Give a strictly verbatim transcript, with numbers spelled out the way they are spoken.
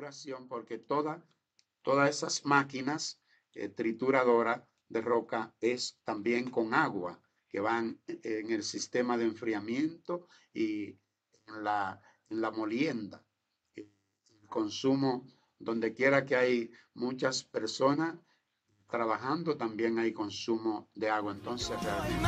consideración porque toda, todas esas máquinas eh, trituradoras de roca es también con agua que van en el sistema de enfriamiento y en la, en la molienda. El consumo, donde quiera que hay muchas personas trabajando, también hay consumo de agua. Entonces, realmente